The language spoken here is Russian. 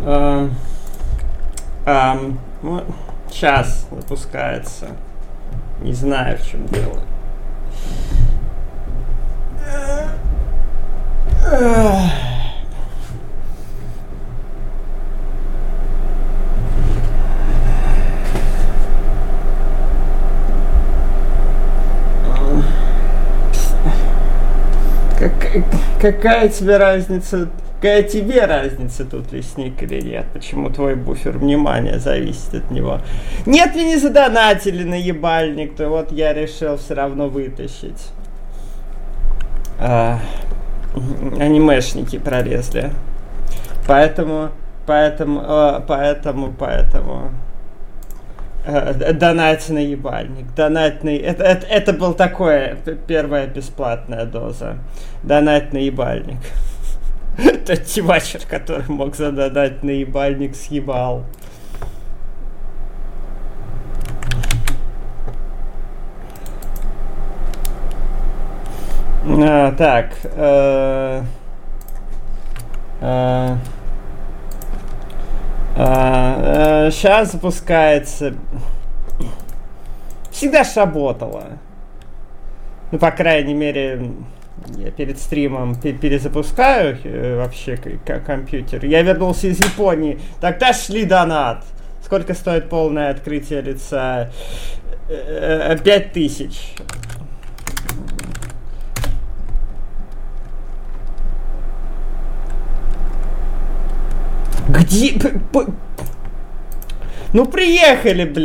Вот, сейчас запускается. Не знаю, в чем дело. Какая тебе разница? Какая тебе разница, тут лесник или нет? Почему твой буфер внимания зависит от него? Нет, мне не задонатили на ебальник, то вот я решил все равно вытащить. Анимешники пролезли. Поэтому. Донать на ебальник. Это был такое первая бесплатная доза. Донать на ебальник. Тот чувачер, который мог задонать на ебальник, съебал. Так. Сейчас запускается. Всегда ж работало. Ну, по крайней мере, я перед стримом перезапускаю вообще компьютер. Я вернулся из Японии. Тогда шли донат. Сколько стоит полное открытие лица? 5000. Где? Ну приехали, блядь.